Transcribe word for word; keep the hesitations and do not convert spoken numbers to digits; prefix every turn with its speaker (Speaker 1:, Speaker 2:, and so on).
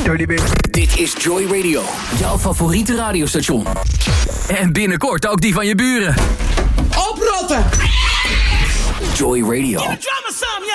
Speaker 1: Dirty baby.
Speaker 2: Dit is Joy Radio, jouw favoriete radiostation. En binnenkort ook die van je buren.
Speaker 3: Oprotten!
Speaker 2: Joy Radio.